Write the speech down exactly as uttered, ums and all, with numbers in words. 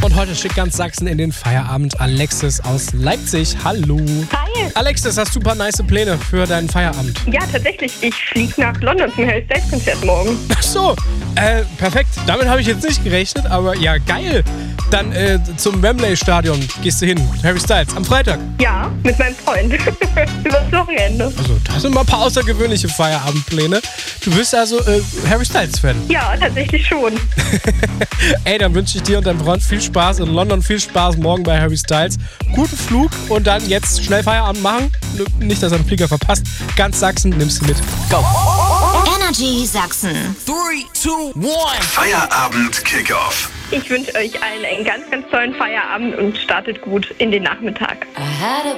Und heute schickt ganz Sachsen in den Feierabend Alexis aus Leipzig. Hallo. Hi. Alexis, hast super nice Pläne für deinen Feierabend? Ja, tatsächlich. Ich fliege nach London zum Harry Styles Konzert morgen. Ach so, äh, perfekt. Damit habe ich jetzt nicht gerechnet, aber ja, geil. Dann äh, zum Wembley Stadion gehst du hin. Harry Styles am Freitag. Ja, mit meinem Freund. Übers Wochenende. Also, das sind mal ein paar außergewöhnliche Feierabendpläne. Du bist also äh, Harry Styles-Fan. Ja, tatsächlich schon. Ey, dann wünsche ich dir und deinem Freund viel Spaß in London, viel Spaß morgen bei Harry Styles. Guten Flug und dann jetzt schnell Feierabend machen. Nicht, dass er den Flieger verpasst. Ganz Sachsen, nimmst du mit. Go! Energy Sachsen. drei, zwei, eins. Feierabend Kickoff. Ich wünsche euch allen einen ganz, ganz tollen Feierabend und startet gut in den Nachmittag. I had a